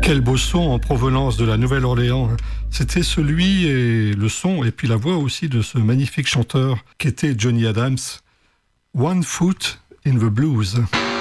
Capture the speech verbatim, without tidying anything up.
Quel beau son en provenance de la Nouvelle-Orléans. C'était celui et le son et puis la voix aussi de ce magnifique chanteur qu'était Johnny Adams. One Foot in the Blues.